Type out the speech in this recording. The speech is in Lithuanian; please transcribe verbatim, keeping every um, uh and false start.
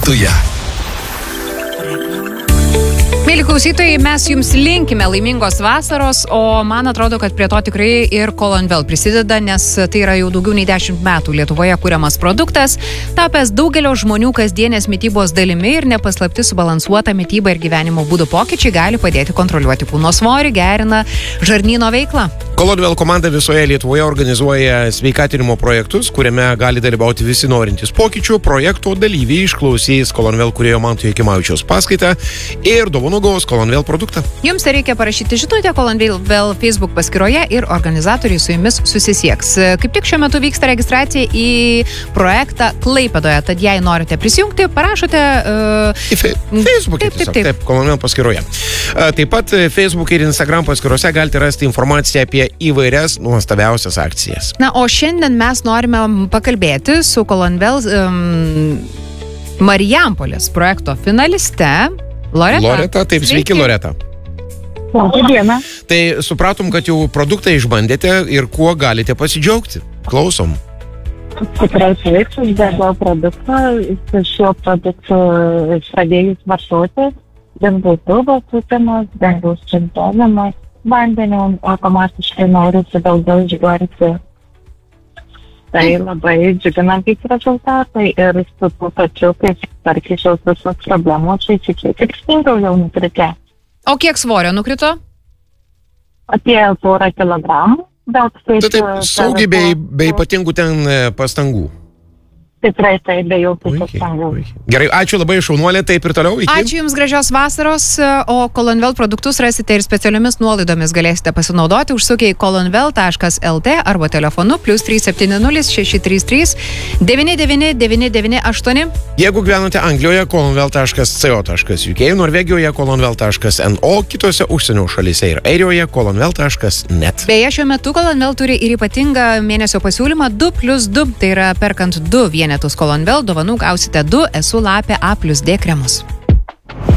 Alytuje. Mėly klausytojai, mes jums linkime laimingos vasaros, o man atrodo, kad prie to tikrai ir Colonvel prisideda, nes tai yra jau daugiau nei dešimt metų Lietuvoje kuriamas produktas, tapęs daugelio žmonių kasdienės mitybos dalimi ir nepaslapti subalansuota mityba ir gyvenimo būdo pokyčiai gali padėti kontroliuoti kūno svorį, gerina žarnyno veiklą. Colonvel komanda visoje Lietuvoje organizuoja sveikatinimo projektus, kuriame gali dalyvauti visi norintys pokyčių. Projekto dalyviai išklausys Colonvel kūrėjo Manto Jakimavičiaus paskaitą ir dovanų gaus Colonvel produktą. Jums reikia parašyti žinutę Colonvel Facebook paskyroje ir organizatoriai su jumis susisieks. Kaip tik šiuo metu vyksta registracija į projektą Klaipėdoje, tad jei norite prisijungti, parašote... Uh, į fe Facebook'e taip, tiesiog, taip, taip. taip, Colonvel paskyroje. Uh, taip pat Facebook ir Instagram paskyrose galite rasti informaciją apie įvairias nuostabiausias akcijas. Na, o šiandien mes norime pakalbėti su Colonvel um, Marijampolės projekto finaliste Loreta. Loreta, taip, sveiki, sveiki Loreta. Labą dieną. Tai supratom, kad jau produktą išbandėte ir kuo galite pasidžiaugti. Klausom. Tikrai taip, išbandžiau produktą, su šiuo produktu pradėjus vartoti, dangaus pilvo sutimas, dangaus čempionamas, vandenį automatiškai norisi daugiau išgerti. Tai labai džiuginantys rezultatai ir su tuo pačiu, kaip tarkyčiau visos problemos, tai šiek tiek stingiau jau nukritę. O kiek svorio nukrito? Apie porą kilogramų, bet taip... Tai taip, saugiai bei, bei ypatingų ten pastangų. Tikrai tai be jokių pastangų. Gerai, ačiū labai šaunuolė, taip ir toliau. Iki. Ačiū Jums, gražios vasaros, o Colonvel produktus rasite ir specialiomis nuolaidomis galėsite pasinaudoti. Užsukę į colonvel taškas lt arba telefonu plus trys septyni nulis šeši trys trys devyni devyni devyni devyni aštuoni. Jeigu gyvenate Anglijoje, colonvel taškas co taškas uk, Norvegijoje colonvel taškas no, kitose užsienio šalyse ir Airijoje colonvel taškas net. Beje, šiuo metu Colonvel turi ir ypatingą mėnesio pasiūlymą du plius du, tai yra perkant du vienetus Colonvel, dovanų gausite du Esu lapė A plus D kremus.